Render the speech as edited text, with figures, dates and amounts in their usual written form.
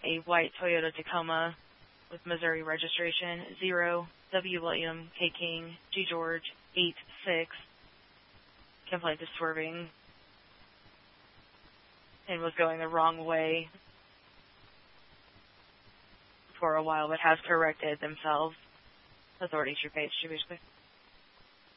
a white Toyota Tacoma with Missouri registration 0 W William K King G George 86. Complaint is swerving and was going the wrong way for a while, but has corrected themselves. Authorities your page, basically.